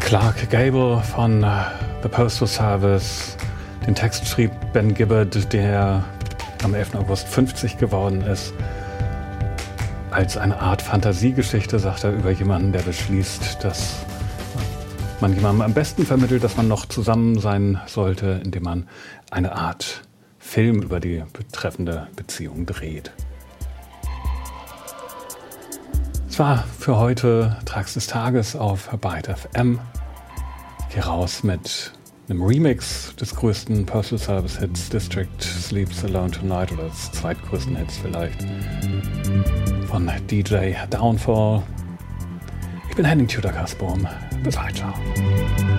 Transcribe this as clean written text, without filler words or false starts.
Clark Gable von The Postal Service. Den Text schrieb Ben Gibbard, der am 11. August 50 geworden ist. Als eine Art Fantasiegeschichte sagt er über jemanden, der beschließt, dass man jemandem am besten vermittelt, dass man noch zusammen sein sollte, indem man eine Art Film über die betreffende Beziehung dreht. Das war für heute Tracks des Tages auf Byte FM. Ich gehe raus mit einem Remix des größten Postal Service Hits, District Sleeps Alone Tonight, oder des zweitgrößten Hits vielleicht, von DJ Downfall. Ich bin Henning Tudor-Kasbohm. Bis bald, ciao.